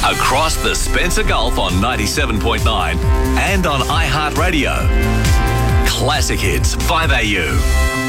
Across the Spencer Gulf on 97.9 and on iHeartRadio. Classic Hits 5AU.